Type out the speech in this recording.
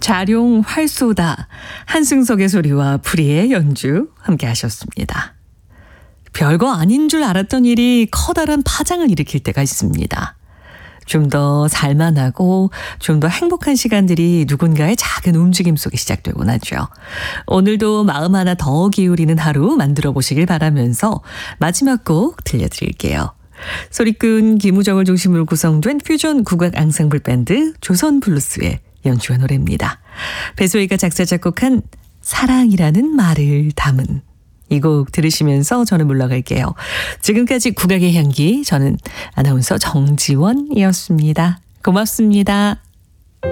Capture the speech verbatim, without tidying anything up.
자룡 활쏘다 한승석의 소리와 프리의 연주 함께 하셨습니다. 별거 아닌 줄 알았던 일이 커다란 파장을 일으킬 때가 있습니다. 좀 더 살만하고 좀 더 행복한 시간들이 누군가의 작은 움직임 속에 시작되곤 하죠. 오늘도 마음 하나 더 기울이는 하루 만들어 보시길 바라면서 마지막 곡 들려드릴게요. 소리꾼 김우정을 중심으로 구성된 퓨전 국악 앙상블 밴드 조선 블루스의 연주한 노래입니다. 배소희가 작사 작곡한 사랑이라는 말을 담은 이 곡 들으시면서 저는 물러갈게요. 지금까지 국악의 향기, 저는 아나운서 정지원이었습니다. 고맙습니다.